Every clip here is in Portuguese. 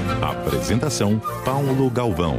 Apresentação: Paulo Galvão.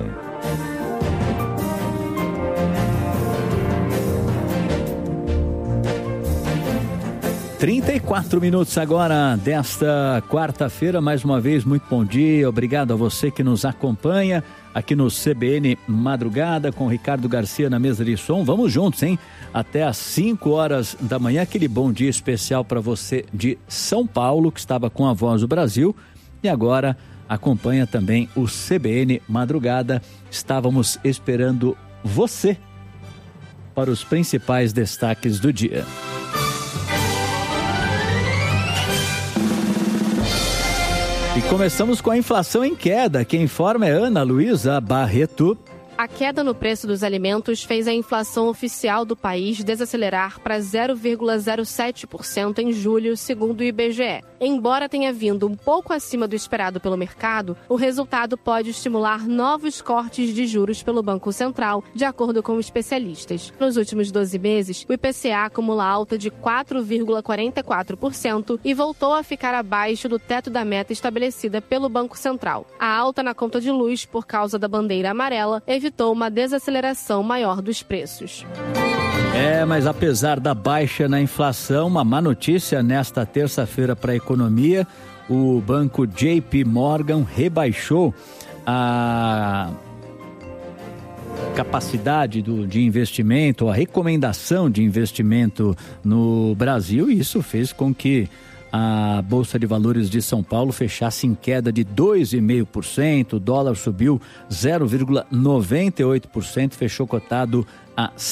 34 minutos agora desta quarta-feira. Mais uma vez, muito bom dia. Obrigado a você que nos acompanha aqui no CBN Madrugada com Ricardo Garcia na mesa de som. Vamos juntos, hein? Até às 5 horas da manhã. Aquele bom dia especial para você de São Paulo, que estava com a Voz do Brasil e agora acompanha também o CBN Madrugada. Estávamos esperando você para os principais destaques do dia. E começamos com a inflação em queda. Quem informa é Ana Luísa Barreto. A queda no preço dos alimentos fez a inflação oficial do país desacelerar para 0,07% em julho, segundo o IBGE. Embora tenha vindo um pouco acima do esperado pelo mercado, o resultado pode estimular novos cortes de juros pelo Banco Central, de acordo com especialistas. Nos últimos 12 meses, o IPCA acumula alta de 4,44% e voltou a ficar abaixo do teto da meta estabelecida pelo Banco Central. A alta na conta de luz, por causa da bandeira amarela, evitou uma desaceleração maior dos preços. Mas apesar da baixa na inflação, uma má notícia nesta terça-feira para a economia: o banco JP Morgan rebaixou a capacidade de investimento, a recomendação de investimento no Brasil, e isso fez com que a Bolsa de Valores de São Paulo fechasse em queda de 2,5%, o dólar subiu 0,98%, fechou cotado a R$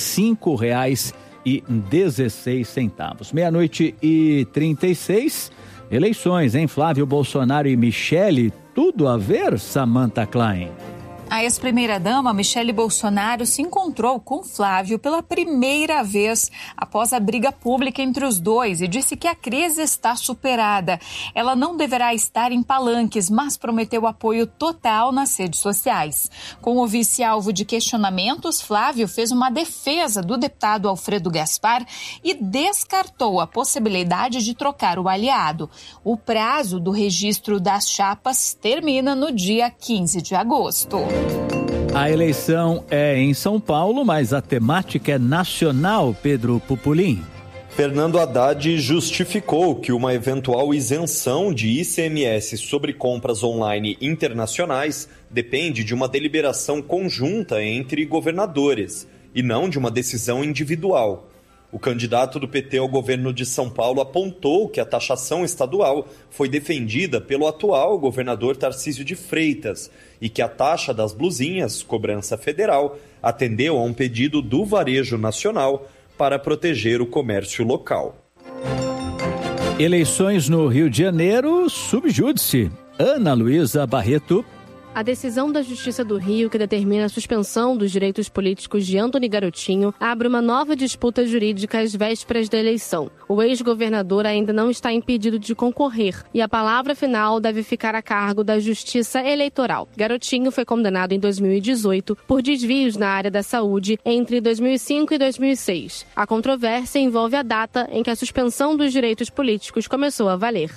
5,16. 12:36, eleições, hein? Flávio Bolsonaro e Michele, tudo a ver, Samantha Klein? A ex-primeira-dama Michele Bolsonaro se encontrou com Flávio pela primeira vez após a briga pública entre os dois e disse que a crise está superada. Ela não deverá estar em palanques, mas prometeu apoio total nas redes sociais. Com o vice alvo de questionamentos, Flávio fez uma defesa do deputado Alfredo Gaspar e descartou a possibilidade de trocar o aliado. O prazo do registro das chapas termina no dia 15 de agosto. A eleição é em São Paulo, mas a temática é nacional, Pedro Pupulim. Fernando Haddad justificou que uma eventual isenção de ICMS sobre compras online internacionais depende de uma deliberação conjunta entre governadores e não de uma decisão individual. O candidato do PT ao governo de São Paulo apontou que a taxação estadual foi defendida pelo atual governador Tarcísio de Freitas e que a taxa das blusinhas, cobrança federal, atendeu a um pedido do varejo nacional para proteger o comércio local. Eleições no Rio de Janeiro, subjúdice. Ana Luísa Barreto. A decisão da Justiça do Rio, que determina a suspensão dos direitos políticos de Antony Garotinho, abre uma nova disputa jurídica às vésperas da eleição. O ex-governador ainda não está impedido de concorrer e a palavra final deve ficar a cargo da Justiça Eleitoral. Garotinho foi condenado em 2018 por desvios na área da saúde entre 2005 e 2006. A controvérsia envolve a data em que a suspensão dos direitos políticos começou a valer.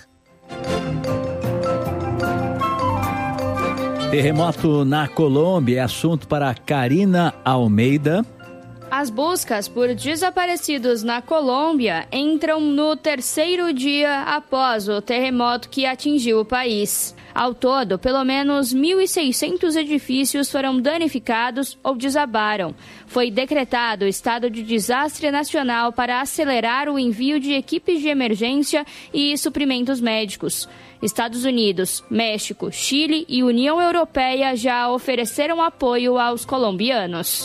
Terremoto na Colômbia é assunto para Karina Almeida. As buscas por desaparecidos na Colômbia entram no terceiro dia após o terremoto que atingiu o país. Ao todo, pelo menos 1.600 edifícios foram danificados ou desabaram. Foi decretado estado de desastre nacional para acelerar o envio de equipes de emergência e suprimentos médicos. Estados Unidos, México, Chile e União Europeia já ofereceram apoio aos colombianos.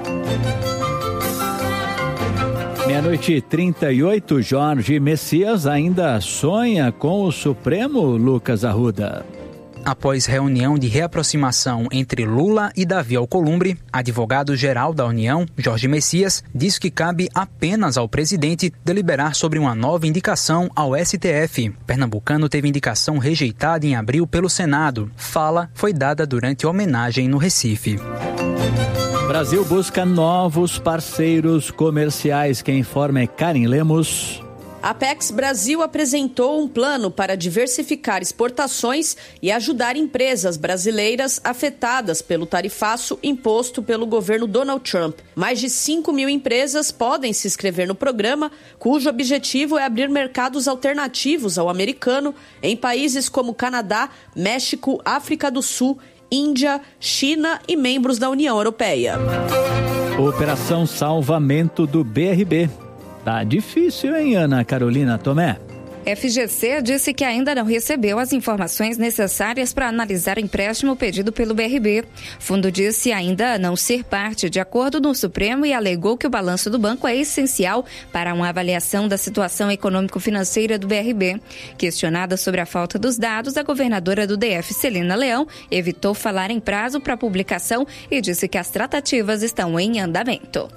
12:38, Jorge Messias ainda sonha com o Supremo, Lucas Arruda. Após reunião de reaproximação entre Lula e Davi Alcolumbre, advogado-geral da União, Jorge Messias, diz que cabe apenas ao presidente deliberar sobre uma nova indicação ao STF. Pernambucano teve indicação rejeitada em abril pelo Senado. Fala foi dada durante homenagem no Recife. Brasil busca novos parceiros comerciais. Quem informa é Karen Lemos. A Apex Brasil apresentou um plano para diversificar exportações e ajudar empresas brasileiras afetadas pelo tarifaço imposto pelo governo Donald Trump. Mais de 5 mil empresas podem se inscrever no programa, cujo objetivo é abrir mercados alternativos ao americano em países como Canadá, México, África do Sul, Índia, China e membros da União Europeia. Operação Salvamento do BRB. Tá difícil, hein, Ana Carolina Tomé? FGC disse que ainda não recebeu as informações necessárias para analisar o empréstimo pedido pelo BRB. O fundo disse ainda não ser parte de acordo no Supremo e alegou que o balanço do banco é essencial para uma avaliação da situação econômico-financeira do BRB. Questionada sobre a falta dos dados, a governadora do DF, Celina Leão, evitou falar em prazo para publicação e disse que as tratativas estão em andamento.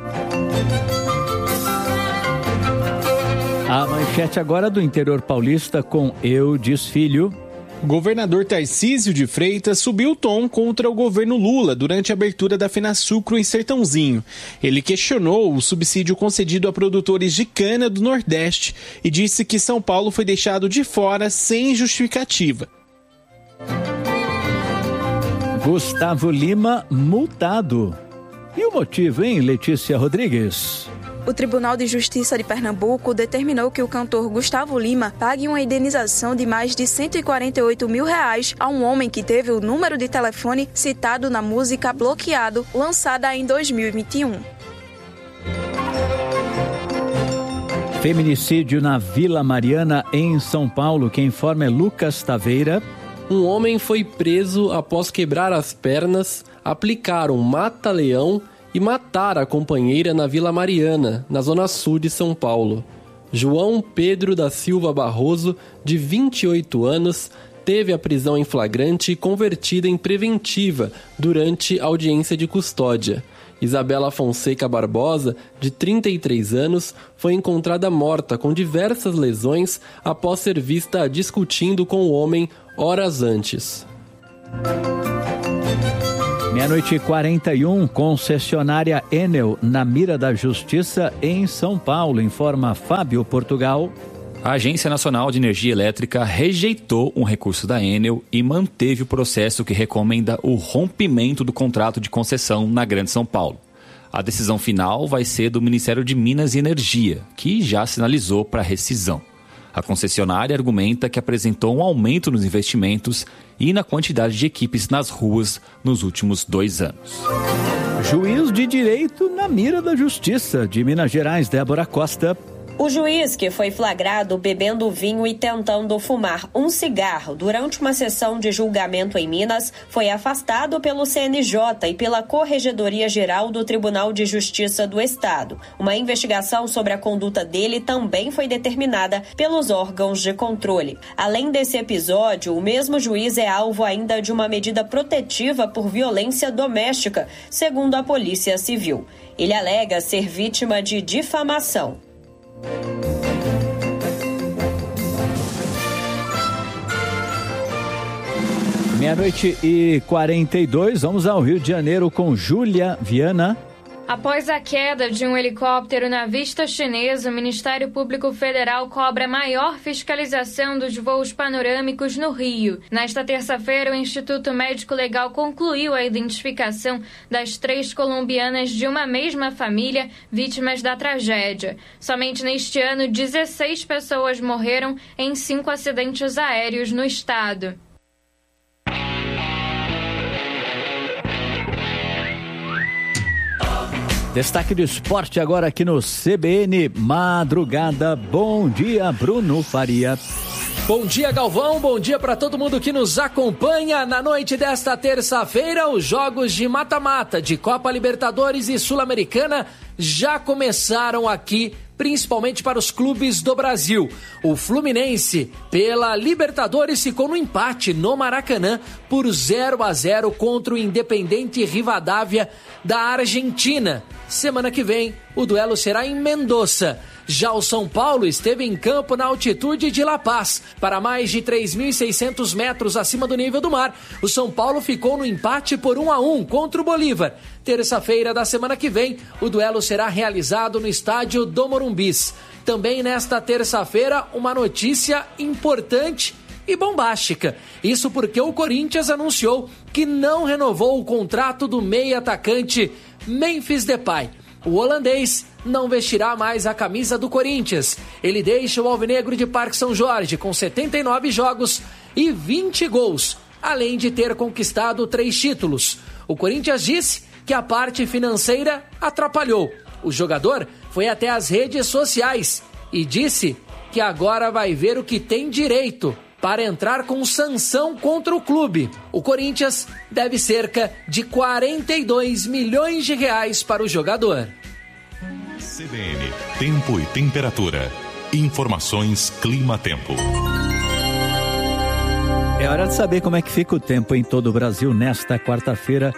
A manchete agora do interior paulista com Eudes Filho. O governador Tarcísio de Freitas subiu o tom contra o governo Lula durante a abertura da Fenasucro em Sertãozinho. Ele questionou o subsídio concedido a produtores de cana do Nordeste e disse que São Paulo foi deixado de fora sem justificativa. Gustavo Lima multado. E o motivo, hein, Letícia Rodrigues? O Tribunal de Justiça de Pernambuco determinou que o cantor Gustavo Lima pague uma indenização de mais de R$148 mil a um homem que teve o número de telefone citado na música Bloqueado, lançada em 2021. Feminicídio na Vila Mariana, em São Paulo. Quem informa é Lucas Taveira. Um homem foi preso após quebrar as pernas, aplicar um mata-leão e matar a companheira na Vila Mariana, na zona sul de São Paulo. João Pedro da Silva Barroso, de 28 anos, teve a prisão em flagrante convertida em preventiva durante a audiência de custódia. Isabela Fonseca Barbosa, de 33 anos, foi encontrada morta com diversas lesões após ser vista discutindo com o homem horas antes. 00:41, concessionária Enel na mira da Justiça em São Paulo, informa Fábio Portugal. A Agência Nacional de Energia Elétrica rejeitou um recurso da Enel e manteve o processo que recomenda o rompimento do contrato de concessão na Grande São Paulo. A decisão final vai ser do Ministério de Minas e Energia, que já sinalizou para rescisão. A concessionária argumenta que apresentou um aumento nos investimentos e na quantidade de equipes nas ruas nos últimos 2 anos. Juiz de Direito na mira da Justiça de Minas Gerais, Débora Costa. O juiz, que foi flagrado bebendo vinho e tentando fumar um cigarro durante uma sessão de julgamento em Minas, foi afastado pelo CNJ e pela Corregedoria Geral do Tribunal de Justiça do Estado. Uma investigação sobre a conduta dele também foi determinada pelos órgãos de controle. Além desse episódio, o mesmo juiz é alvo ainda de uma medida protetiva por violência doméstica, segundo a Polícia Civil. Ele alega ser vítima de difamação. 00:42, vamos ao Rio de Janeiro com Júlia Viana. Após a queda de um helicóptero na vista chinesa, o Ministério Público Federal cobra maior fiscalização dos voos panorâmicos no Rio. Nesta terça-feira, o Instituto Médico Legal concluiu a identificação das 3 colombianas de uma mesma família vítimas da tragédia. Somente neste ano, 16 pessoas morreram em 5 acidentes aéreos no estado. Destaque do esporte agora aqui no CBN Madrugada. Bom dia, Bruno Faria. Bom dia, Galvão. Bom dia para todo mundo que nos acompanha. Na noite desta terça-feira, os jogos de mata-mata de Copa Libertadores e Sul-Americana já começaram aqui, principalmente para os clubes do Brasil. O Fluminense, pela Libertadores, ficou no empate no Maracanã por 0-0 contra o Independiente Rivadavia da Argentina. Semana que vem, o duelo será em Mendoza. Já o São Paulo esteve em campo na altitude de La Paz, para mais de 3.600 metros acima do nível do mar. O São Paulo ficou no empate por 1-1 contra o Bolívar. Terça-feira da semana que vem, o duelo será realizado no estádio do Morumbis. Também nesta terça-feira, uma notícia importante e bombástica. Isso porque o Corinthians anunciou que não renovou o contrato do meia atacante Memphis Depay. O holandês não vestirá mais a camisa do Corinthians. Ele deixa o alvinegro de Parque São Jorge com 79 jogos e 20 gols, além de ter conquistado 3 títulos. O Corinthians disse que a parte financeira atrapalhou. O jogador foi até as redes sociais e disse que agora vai ver o que tem direito para entrar com sanção contra o clube. O Corinthians deve cerca de 42 milhões de reais para o jogador. CBN, tempo e temperatura. Informações Clima-Tempo. É hora de saber como é que fica o tempo em todo o Brasil nesta quarta-feira,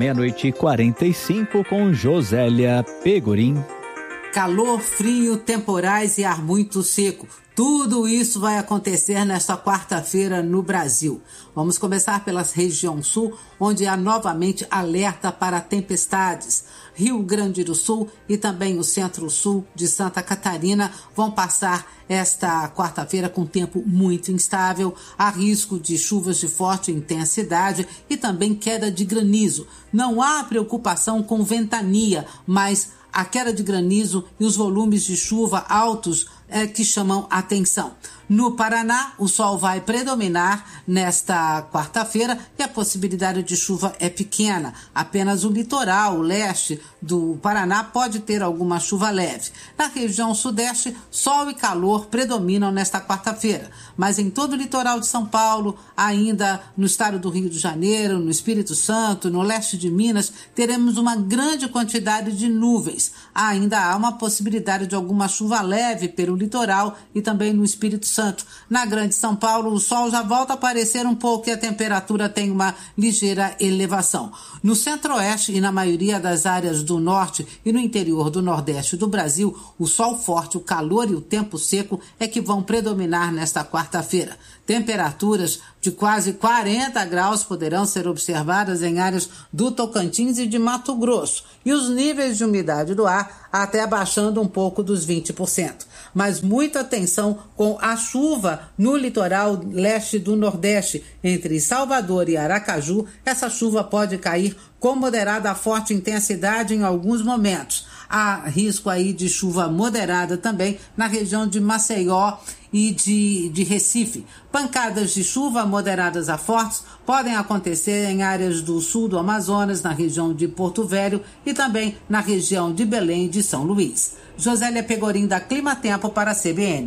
00:45, com Josélia Pegorim. Calor, frio, temporais e ar muito seco. Tudo isso vai acontecer nesta quarta-feira no Brasil. Vamos começar pela região sul, onde há novamente alerta para tempestades. Rio Grande do Sul e também o centro-sul de Santa Catarina vão passar esta quarta-feira com tempo muito instável. Há risco de chuvas de forte intensidade e também queda de granizo. Não há preocupação com ventania, mas a queda de granizo e os volumes de chuva altos que chamam a atenção. No Paraná, o sol vai predominar nesta quarta-feira e a possibilidade de chuva é pequena. Apenas o litoral, o leste do Paraná, pode ter alguma chuva leve. Na região sudeste, sol e calor predominam nesta quarta-feira. Mas em todo o litoral de São Paulo, ainda no estado do Rio de Janeiro, no Espírito Santo, no leste de Minas, teremos uma grande quantidade de nuvens. Ainda há uma possibilidade de alguma chuva leve pelo litoral e também no Espírito Santo. Na Grande São Paulo, o sol já volta a aparecer um pouco e a temperatura tem uma ligeira elevação. No centro-oeste e na maioria das áreas do norte e no interior do nordeste do Brasil, o sol forte, o calor e o tempo seco é que vão predominar nesta quarta-feira. Temperaturas de quase 40 graus poderão ser observadas em áreas do Tocantins e de Mato Grosso. E os níveis de umidade do ar até baixando um pouco dos 20%. Mas muita atenção com a chuva no litoral leste do Nordeste, entre Salvador e Aracaju. Essa chuva pode cair com moderada a forte intensidade em alguns momentos. Há risco aí de chuva moderada também na região de Maceió e de Recife. Pancadas de chuva moderadas a fortes podem acontecer em áreas do sul do Amazonas, na região de Porto Velho e também na região de Belém e de São Luís. Josélia Pegorim, da Clima-Tempo, para a CBN.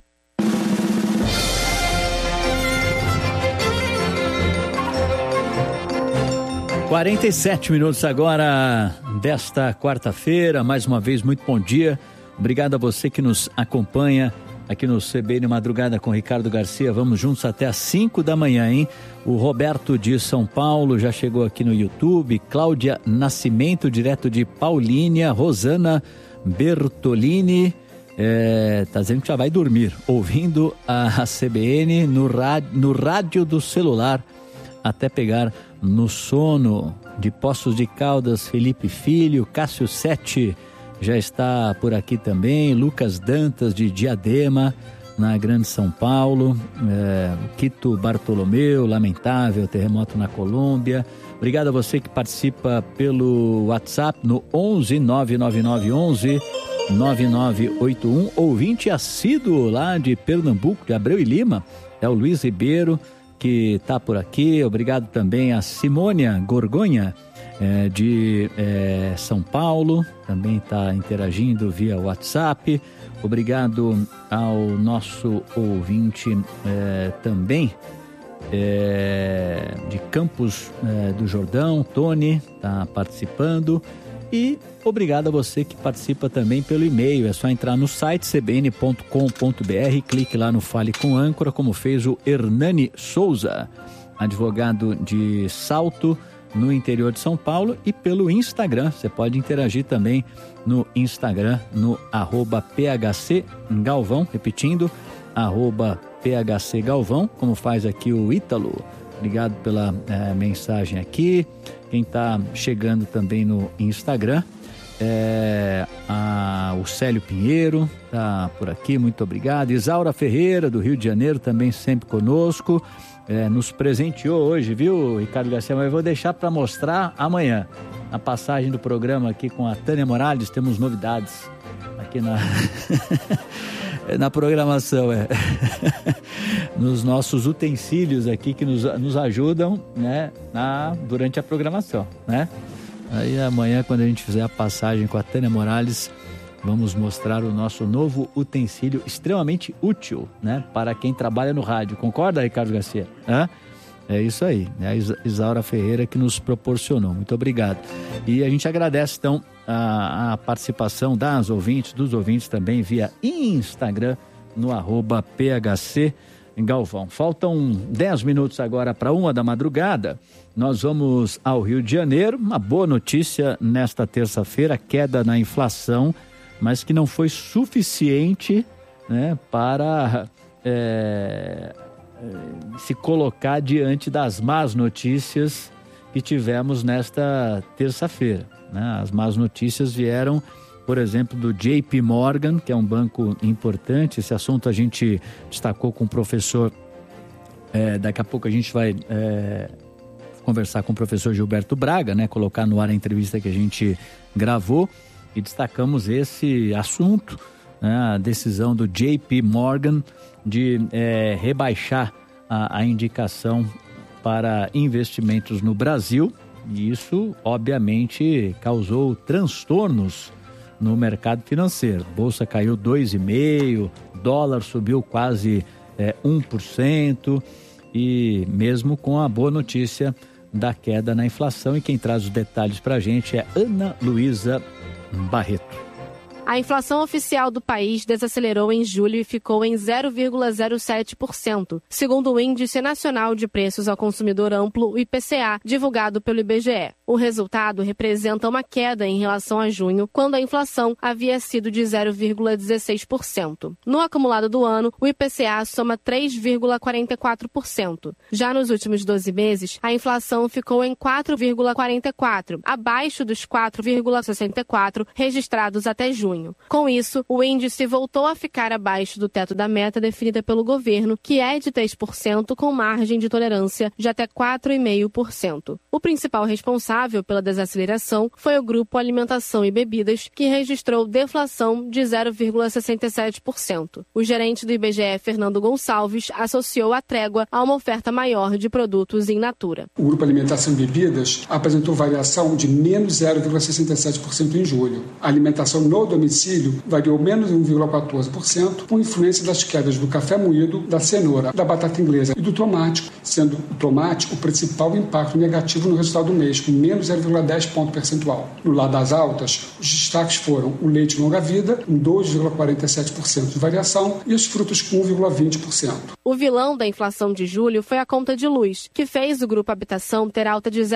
– 47 minutos agora desta quarta-feira. Mais uma vez, muito bom dia. Obrigado a você que nos acompanha aqui no CBN Madrugada com Ricardo Garcia. Vamos juntos até às 5 da manhã, hein? O Roberto de São Paulo já chegou aqui no YouTube. Cláudia Nascimento, direto de Paulínia. Rosana Bertolini tá dizendo que já vai dormir, ouvindo a CBN no rádio do celular até pegar no sono. De Poços de Caldas, Felipe Filho. Cássio Sete já está por aqui também. Lucas Dantas, de Diadema, na Grande São Paulo. Quito Bartolomeu, lamentável terremoto na Colômbia. Obrigado a você que participa pelo WhatsApp no 11 99911 9981. Ouvinte assíduo lá de Pernambuco, de Abreu e Lima, é o Luiz Ribeiro, que está por aqui. Obrigado também a Simônia Gorgonha, de São Paulo, também está interagindo via WhatsApp. Obrigado ao nosso ouvinte também de Campos do Jordão, Tony, está participando. E obrigado a você que participa também pelo e-mail. É só entrar no site cbn.com.br, clique lá no Fale com Âncora, como fez o Hernani Souza, advogado de Salto, no interior de São Paulo, e pelo Instagram. Você pode interagir também no Instagram, no @phcgalvão, repetindo, @phcgalvão, como faz aqui o Ítalo. Obrigado pela mensagem aqui. Quem está chegando também no Instagram O Célio Pinheiro tá por aqui, muito obrigado. Isaura Ferreira, do Rio de Janeiro, também sempre conosco, nos presenteou hoje, viu, Ricardo Garcia? Mas eu vou deixar para mostrar amanhã. Na passagem do programa aqui com a Tânia Morales, temos novidades aqui na programação, nos nossos utensílios aqui que nos ajudam, né, durante a programação, né? Aí amanhã, quando a gente fizer a passagem com a Tânia Morales, vamos mostrar o nosso novo utensílio extremamente útil, né, para quem trabalha no rádio. Concorda, Ricardo Garcia? É isso aí, é a Isaura Ferreira que nos proporcionou. Muito obrigado. E a gente agradece, então, a participação dos ouvintes também via Instagram, no @PHC Galvão. Faltam 10 minutos agora para 1 da madrugada. Nós vamos ao Rio de Janeiro. Uma boa notícia nesta terça-feira, queda na inflação, mas que não foi suficiente, né, para se colocar diante das más notícias que tivemos nesta terça-feira, né? As más notícias vieram, por exemplo, do JP Morgan, que é um banco importante. Esse assunto a gente destacou com o professor, daqui a pouco a gente vai conversar com o professor Gilberto Braga, né? Colocar no ar a entrevista que a gente gravou, e destacamos esse assunto, né? A decisão do JP Morgan de rebaixar a indicação para investimentos no Brasil, e isso obviamente causou transtornos no mercado financeiro. Bolsa caiu 2,5%, dólar subiu quase 1%, e mesmo com a boa notícia da queda na inflação. E quem traz os detalhes para a gente é Ana Luísa Barreto. A inflação oficial do país desacelerou em julho e ficou em 0,07%, segundo o Índice Nacional de Preços ao Consumidor Amplo, o IPCA, divulgado pelo IBGE. O resultado representa uma queda em relação a junho, quando a inflação havia sido de 0,16%. No acumulado do ano, o IPCA soma 3,44%. Já nos últimos 12 meses, a inflação ficou em 4,44%, abaixo dos 4,64% registrados até junho. Com isso, o índice voltou a ficar abaixo do teto da meta definida pelo governo, que é de 3%, com margem de tolerância de até 4,5%. O principal responsável pela desaceleração foi o grupo Alimentação e Bebidas, que registrou deflação de 0,67%. O gerente do IBGE, Fernando Gonçalves, associou a trégua a uma oferta maior de produtos in natura. O grupo Alimentação e Bebidas apresentou variação de menos 0,67% em julho. A alimentação no domicílio variou menos 1,14%, com influência das quedas do café moído, da cenoura, da batata inglesa e do tomate, sendo o tomate o principal impacto negativo no resultado do mês, com menos 0,10 ponto percentual. No lado das altas, os destaques foram o leite longa-vida, com 2,47% de variação, e os frutos com 1,20%. O vilão da inflação de julho foi a conta de luz, que fez o grupo Habitação ter alta de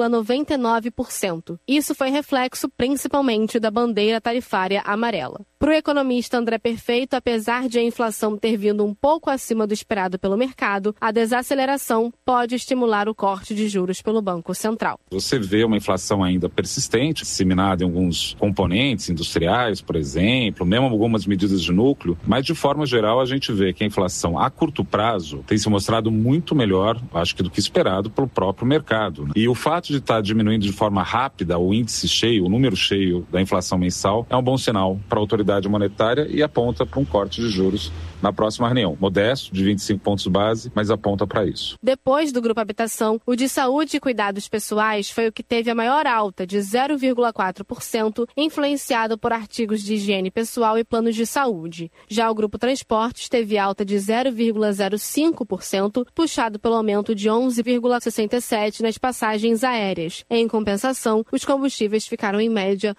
0,99%. Isso foi reflexo principalmente da bandeira tarifária amarela. Para o economista André Perfeito, apesar de a inflação ter vindo um pouco acima do esperado pelo mercado, a desaceleração pode estimular o corte de juros pelo Banco Central. Você vê uma inflação ainda persistente, disseminada em alguns componentes industriais, por exemplo, mesmo algumas medidas de núcleo, mas de forma geral a gente vê que a inflação a curto prazo tem se mostrado muito melhor, acho que do que esperado pelo próprio mercado, né? E o fato de estar diminuindo de forma rápida o índice cheio, o número cheio da inflação mensal é um bom sinal para a autoridade monetária e aponta para um corte de juros na próxima reunião. Modesto, de 25 pontos base, mas aponta para isso. Depois do Grupo Habitação, o de Saúde e Cuidados Pessoais foi o que teve a maior alta, de 0,4%, influenciado por artigos de higiene pessoal e planos de saúde. Já o Grupo Transportes teve alta de 0,05%, puxado pelo aumento de 11,67% nas passagens aéreas. Em compensação, os combustíveis ficaram em média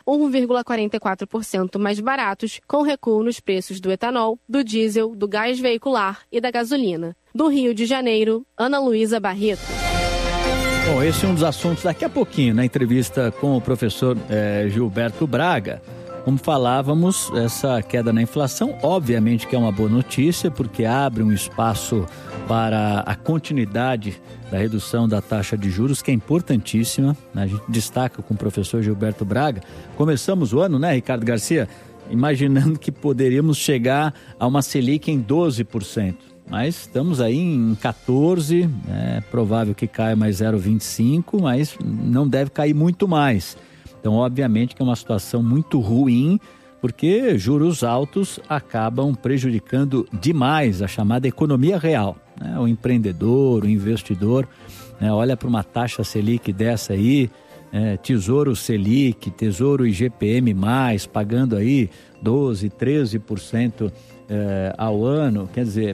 1,44% mais baratos, com recuo nos preços do etanol, do diesel, do gás veicular e da gasolina. Do Rio de Janeiro, Ana Luísa Barreto. Bom, esse é um dos assuntos daqui a pouquinho, na entrevista com o professor Gilberto Braga. Como falávamos, essa queda na inflação, obviamente que é uma boa notícia, porque abre um espaço para a continuidade da redução da taxa de juros, que é importantíssima. A gente destaca com o professor Gilberto Braga. Começamos o ano, né, Ricardo Garcia, imaginando que poderíamos chegar a uma Selic em 12%. Mas estamos aí em 14%, é provável que caia mais 0,25%, mas não deve cair muito mais. Então, obviamente que é uma situação muito ruim, porque juros altos acabam prejudicando demais a chamada economia real, né? O empreendedor, o investidor, né? Olha para uma taxa Selic dessa aí, Tesouro Selic, Tesouro IGPM+, pagando aí 12%, 13% ao ano. Quer dizer,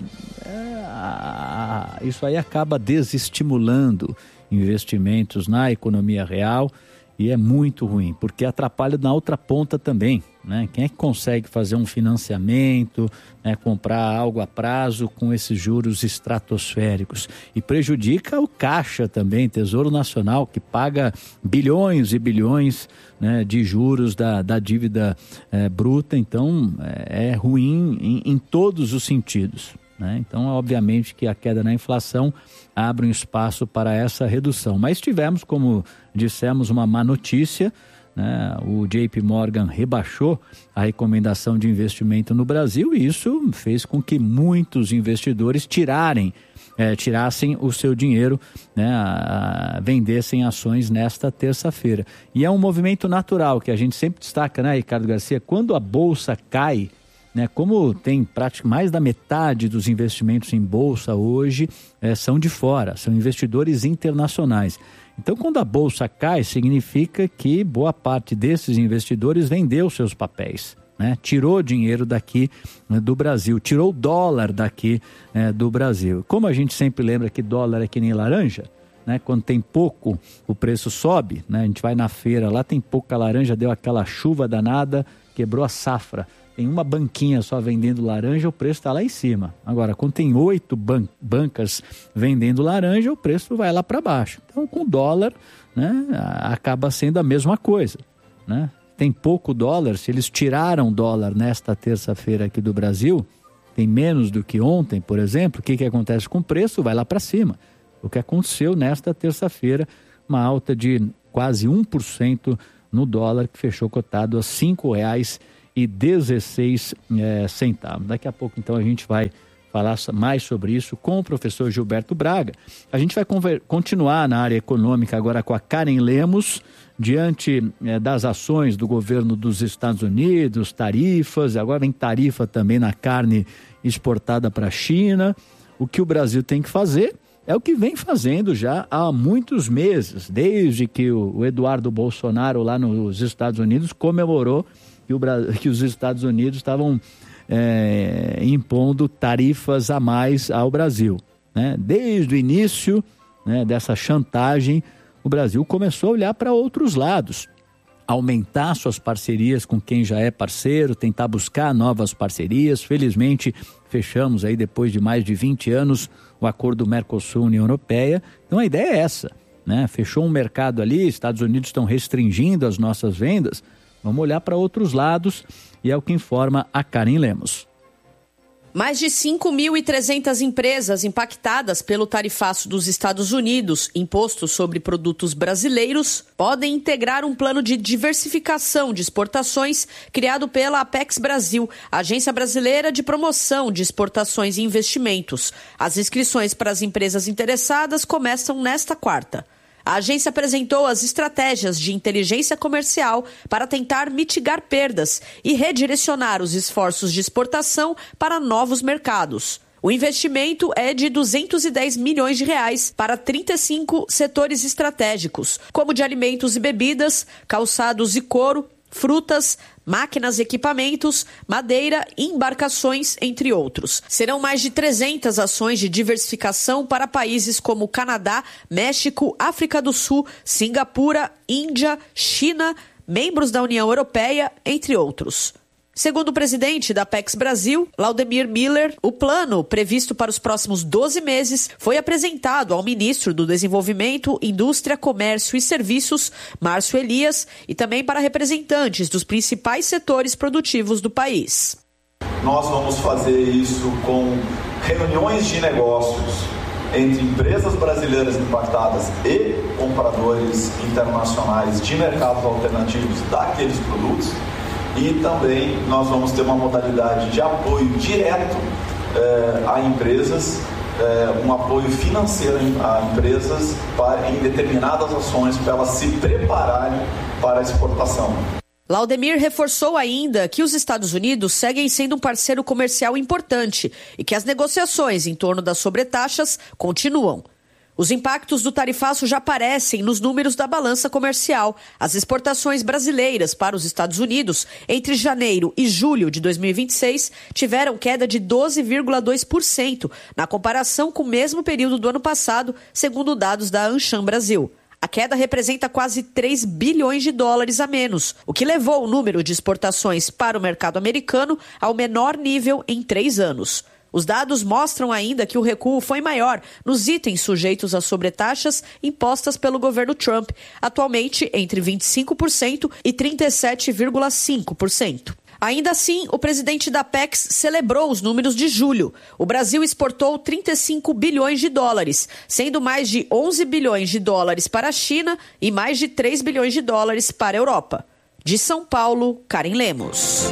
isso aí acaba desestimulando investimentos na economia real e é muito ruim, porque atrapalha na outra ponta também, né? Quem é que consegue fazer um financiamento, né, comprar algo a prazo com esses juros estratosféricos? E prejudica o caixa também, Tesouro Nacional, que paga bilhões e bilhões, né, de juros da dívida bruta. Então é ruim em todos os sentidos, né? Então, obviamente que a queda na inflação abre um espaço para essa redução. Mas tivemos, como dissemos, uma má notícia, né? O JP Morgan rebaixou a recomendação de investimento no Brasil e isso fez com que muitos investidores tirassem o seu dinheiro, né? Vendessem ações nesta terça-feira. E é um movimento natural que a gente sempre destaca, né, Ricardo Garcia? Quando a bolsa cai, né, como tem praticamente mais da metade dos investimentos em bolsa hoje são de fora, são investidores internacionais. Então, quando a bolsa cai, significa que boa parte desses investidores vendeu seus papéis, né? Tirou dinheiro daqui, né, do Brasil, tirou o dólar daqui, do Brasil. Como a gente sempre lembra que dólar é que nem laranja, né? Quando tem pouco, o preço sobe, né? A gente vai na feira, lá tem pouca laranja, deu aquela chuva danada, quebrou a safra. Tem uma banquinha só vendendo laranja, o preço está lá em cima. Agora, quando tem 8 bancas vendendo laranja, o preço vai lá para baixo. Então, com o dólar, né, acaba sendo a mesma coisa, né? Tem pouco dólar, se eles tiraram dólar nesta terça-feira aqui do Brasil, tem menos do que ontem, por exemplo, o que acontece com o preço? Vai lá para cima. O que aconteceu nesta terça-feira, uma alta de quase 1% no dólar, que fechou cotado a R$ 5,16. Daqui a pouco, então, a gente vai falar mais sobre isso com o professor Gilberto Braga. A gente vai continuar na área econômica agora com a Karen Lemos, diante das ações do governo dos Estados Unidos, tarifas, agora vem tarifa também na carne exportada para a China. O que o Brasil tem que fazer é o que vem fazendo já há muitos meses, desde que o Eduardo Bolsonaro lá nos Estados Unidos comemorou que os Estados Unidos estavam impondo tarifas a mais ao Brasil, né? Desde o início, né, dessa chantagem, o Brasil começou a olhar para outros lados, aumentar suas parcerias com quem já é parceiro, tentar buscar novas parcerias. Felizmente, fechamos aí, depois de mais de 20 anos, o acordo Mercosul-União Europeia. Então a ideia é essa, né? Fechou um mercado ali, Estados Unidos estão restringindo as nossas vendas. Vamos olhar para outros lados e é o que informa a Karen Lemos. Mais de 5.300 empresas impactadas pelo tarifaço dos Estados Unidos, imposto sobre produtos brasileiros, podem integrar um plano de diversificação de exportações criado pela Apex Brasil, Agência Brasileira de Promoção de Exportações e Investimentos. As inscrições para as empresas interessadas começam nesta quarta. A agência apresentou as estratégias de inteligência comercial para tentar mitigar perdas e redirecionar os esforços de exportação para novos mercados. O investimento é de R$210 milhões para 35 setores estratégicos, como de alimentos e bebidas, calçados e couro, frutas, máquinas e equipamentos, madeira e embarcações, entre outros. Serão mais de 300 ações de diversificação para países como Canadá, México, África do Sul, Singapura, Índia, China, membros da União Europeia, entre outros. Segundo o presidente da Apex Brasil, Laudemir Miller, o plano previsto para os próximos 12 meses foi apresentado ao ministro do Desenvolvimento, Indústria, Comércio e Serviços, Márcio Elias, e também para representantes dos principais setores produtivos do país. Nós vamos fazer isso com reuniões de negócios entre empresas brasileiras impactadas e compradores internacionais de mercados alternativos daqueles produtos. E também nós vamos ter uma modalidade de apoio direto a empresas, um apoio financeiro a empresas em determinadas ações para elas se prepararem para a exportação. Laudemir reforçou ainda que os Estados Unidos seguem sendo um parceiro comercial importante e que as negociações em torno das sobretaxas continuam. Os impactos do tarifaço já aparecem nos números da balança comercial. As exportações brasileiras para os Estados Unidos entre janeiro e julho de 2026 tiveram queda de 12,2% na comparação com o mesmo período do ano passado, segundo dados da Ancham Brasil. A queda representa quase 3 bilhões de dólares a menos, o que levou o número de exportações para o mercado americano ao menor nível em 3 anos. Os dados mostram ainda que o recuo foi maior nos itens sujeitos a sobretaxas impostas pelo governo Trump, atualmente entre 25% e 37,5%. Ainda assim, o presidente da Apex celebrou os números de julho. O Brasil exportou 35 bilhões de dólares, sendo mais de 11 bilhões de dólares para a China e mais de 3 bilhões de dólares para a Europa. De São Paulo, Karen Lemos.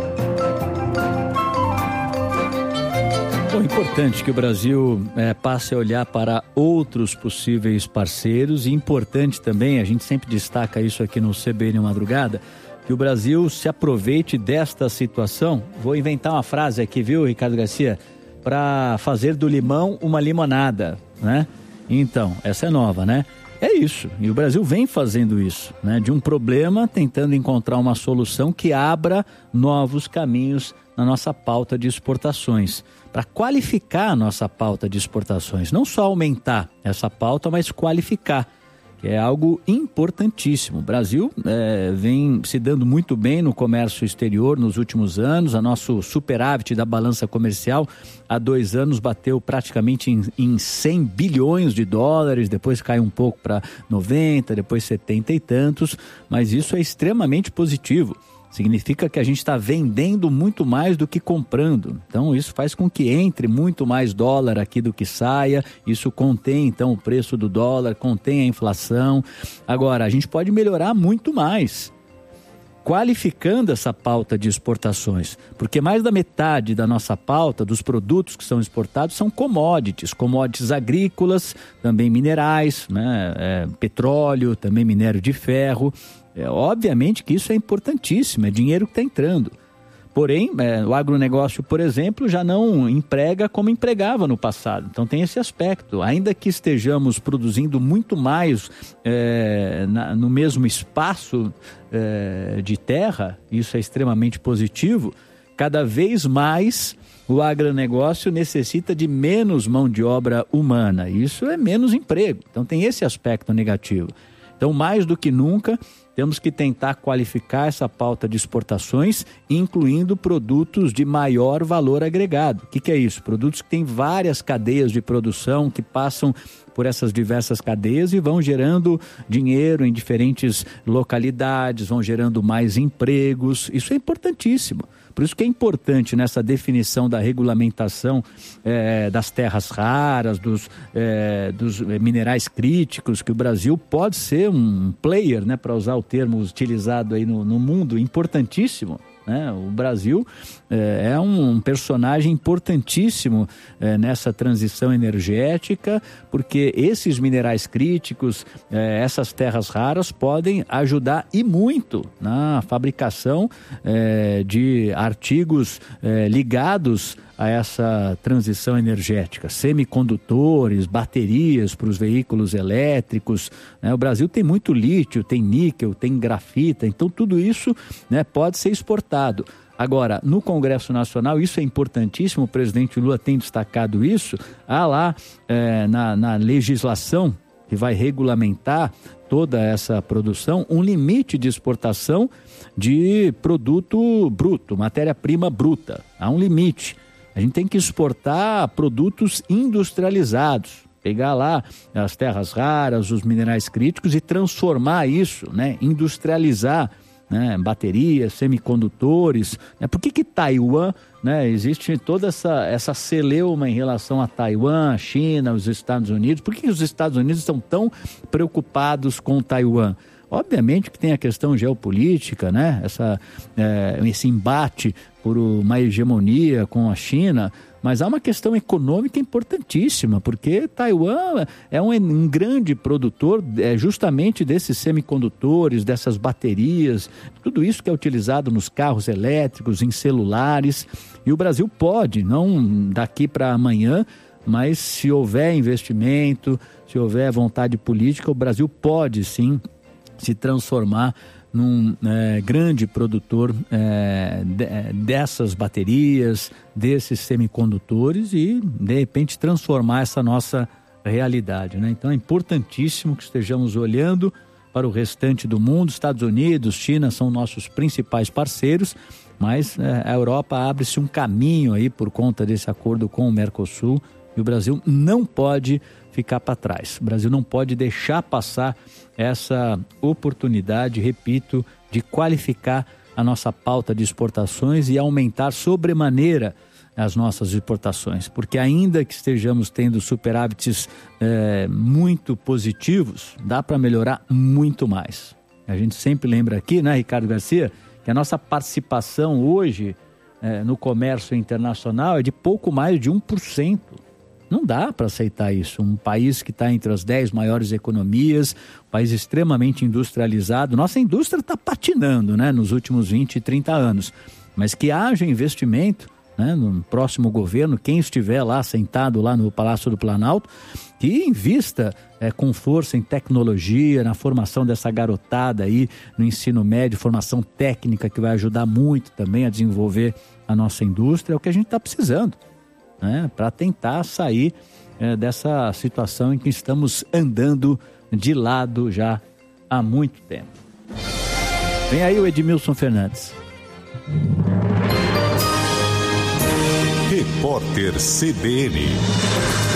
É importante que o Brasil passe a olhar para outros possíveis parceiros e importante também, a gente sempre destaca isso aqui no CBN Madrugada, que o Brasil se aproveite desta situação. Vou inventar uma frase aqui, viu, Ricardo Garcia? Para fazer do limão uma limonada, né? Então, essa é nova, né? É isso, e o Brasil vem fazendo isso, né? De um problema, tentando encontrar uma solução que abra novos caminhos na nossa pauta de exportações, para qualificar a nossa pauta de exportações, não só aumentar essa pauta, mas qualificar, que é algo importantíssimo. O Brasil vem se dando muito bem no comércio exterior nos últimos anos. A nosso superávit da balança comercial há 2 anos bateu praticamente em 100 bilhões de dólares, depois caiu um pouco para 90, depois 70 e tantos, mas isso é extremamente positivo. Significa que a gente está vendendo muito mais do que comprando. Então isso faz com que entre muito mais dólar aqui do que saia. Isso contém então o preço do dólar, contém a inflação. Agora, a gente pode melhorar muito mais, qualificando essa pauta de exportações, porque mais da metade da nossa pauta, dos produtos que são exportados, são commodities agrícolas, também minerais, né? Petróleo, também minério de ferro. Obviamente que isso é importantíssimo, é dinheiro que está entrando. Porém, o agronegócio, por exemplo, já não emprega como empregava no passado. Então tem esse aspecto. Ainda que estejamos produzindo muito mais no mesmo espaço de terra, isso é extremamente positivo, cada vez mais o agronegócio necessita de menos mão de obra humana. Isso é menos emprego. Então tem esse aspecto negativo. Então, mais do que nunca, temos que tentar qualificar essa pauta de exportações, incluindo produtos de maior valor agregado. O que é isso? Produtos que têm várias cadeias de produção, que passam por essas diversas cadeias e vão gerando dinheiro em diferentes localidades, vão gerando mais empregos. Isso é importantíssimo. Por isso que é importante nessa definição da regulamentação das terras raras, dos minerais críticos, que o Brasil pode ser um player, né, para usar o termo utilizado aí no mundo, importantíssimo. O Brasil é um personagem importantíssimo nessa transição energética, porque esses minerais críticos, essas terras raras podem ajudar e muito na fabricação de artigos ligados a essa transição energética, semicondutores, baterias para os veículos elétricos. O Brasil tem muito lítio, tem níquel, tem grafita, então tudo isso, pode ser exportado. Agora, no Congresso Nacional, isso é importantíssimo, o presidente Lula tem destacado isso, há lá na legislação que vai regulamentar toda essa produção, um limite de exportação de produto bruto, matéria-prima bruta, há um limite. A gente tem que exportar produtos industrializados, pegar lá as terras raras, os minerais críticos e transformar isso, industrializar né, baterias, semicondutores. Por que Taiwan, né, existe toda essa celeuma em relação a Taiwan, a China, os Estados Unidos? Por que os Estados Unidos estão tão preocupados com Taiwan? Obviamente que tem a questão geopolítica, né? Esse embate por uma hegemonia com a China, mas há uma questão econômica importantíssima, porque Taiwan é um grande produtor justamente desses semicondutores, dessas baterias, tudo isso que é utilizado nos carros elétricos, em celulares, e o Brasil pode, não daqui para amanhã, mas se houver investimento, se houver vontade política, o Brasil pode sim se transformar num grande produtor dessas baterias, desses semicondutores e, de repente, transformar essa nossa realidade, né? Então é importantíssimo que estejamos olhando para o restante do mundo. Estados Unidos, China são nossos principais parceiros, mas a Europa abre-se um caminho aí por conta desse acordo com o Mercosul e o Brasil não pode ficar para trás. O Brasil não pode deixar passar essa oportunidade, repito, de qualificar a nossa pauta de exportações e aumentar sobremaneira as nossas exportações, porque ainda que estejamos tendo superávites muito positivos, dá para melhorar muito mais. A gente sempre lembra aqui, né, Ricardo Garcia, que a nossa participação hoje no comércio internacional é de pouco mais de 1%. Não dá para aceitar isso. Um país que está entre as 10 maiores economias, um país extremamente industrializado. Nossa indústria está patinando, né, nos últimos 20, 30 anos. Mas que haja investimento, né, no próximo governo, quem estiver lá sentado lá no Palácio do Planalto, que invista com força em tecnologia, na formação dessa garotada aí no ensino médio, formação técnica que vai ajudar muito também a desenvolver a nossa indústria. É o que a gente está precisando, né, para tentar sair dessa situação em que estamos andando de lado já há muito tempo. Vem aí o Edmilson Fernandes. Repórter CBN.